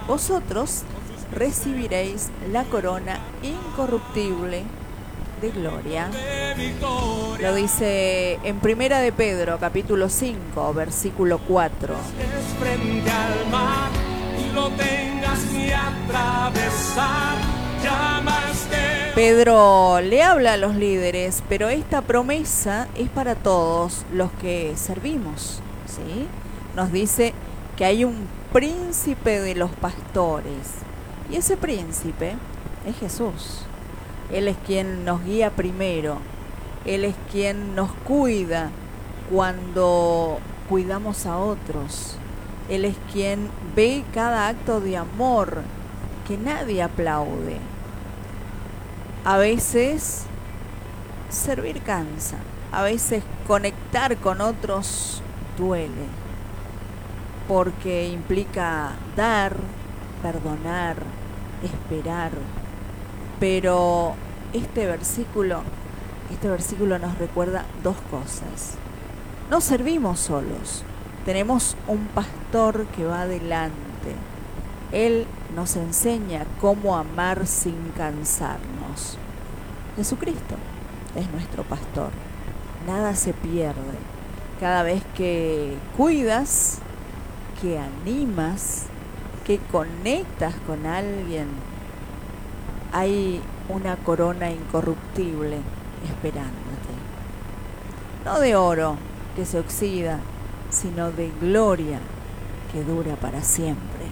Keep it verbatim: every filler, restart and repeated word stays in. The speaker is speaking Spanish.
vosotros recibiréis la corona incorruptible de gloria. Lo dice en Primera de Pedro, capítulo cinco, versículo cuatro. Frente al mar y lo tengas que atravesar, llamaste. Pedro le habla a los líderes, pero esta promesa es para todos los que servimos, ¿sí? Nos dice que hay un príncipe de los pastores, y ese príncipe es Jesús. Él es quien nos guía primero, Él es quien nos cuida cuando cuidamos a otros, Él es quien ve cada acto de amor que nadie aplaude. A veces servir cansa, a veces conectar con otros duele, porque implica dar, perdonar, esperar. Pero este versículo, este versículo nos recuerda dos cosas. No servimos solos, tenemos un pastor que va adelante. Él nos enseña cómo amar sin cansarnos. Jesucristo es nuestro pastor. Nada se pierde. Cada vez que cuidas, que animas, que conectas con alguien, hay una corona incorruptible esperándote. No de oro que se oxida, sino de gloria que dura para siempre.